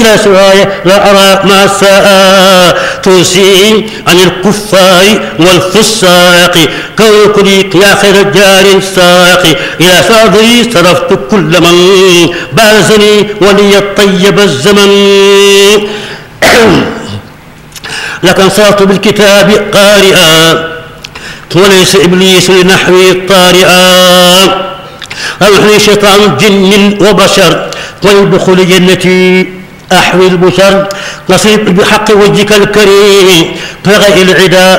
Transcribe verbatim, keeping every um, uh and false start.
إلى سواي لا أرى ما الساء توصي عن الكفار والفساق كوكليك يا خير جار ساق إلى صدري صرفت كل من بارزني ولي الطيب الزمن لكن صرت بالكتاب قارئا وليس إبليس لنحوي طارئا أوحي شيطان جن وبشر ويدخل جنتي أحوي البشر نصيب بحق وجهك الكريم طغى العدا